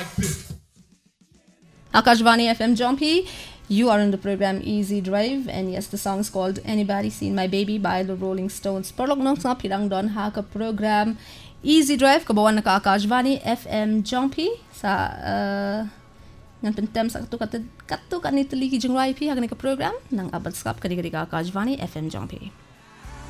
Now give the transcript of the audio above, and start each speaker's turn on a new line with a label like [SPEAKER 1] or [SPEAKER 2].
[SPEAKER 1] Akashvani FM Jompi. You are in the program Easy Drive, and yes, the song is called Anybody Seen My Baby by the Rolling Stones. Perlok nong sa pirang don ha ka program Easy Drive kabawan na ka Akashvani FM Jompi sa ngan pentem sa katu kanitali ki jengrai pi ha ka program nang abad skap ka Akashvani FM Jompi.